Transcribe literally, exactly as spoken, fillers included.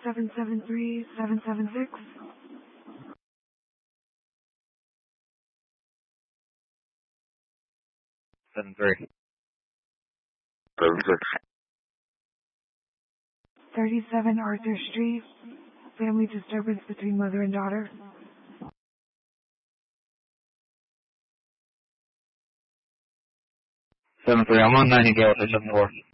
seven seven three, seven seven six. Seven three. Seven six. thirty-seven Arthur Street. Family disturbance between mother and daughter. Seven three. I'm on Nightingale at seven four.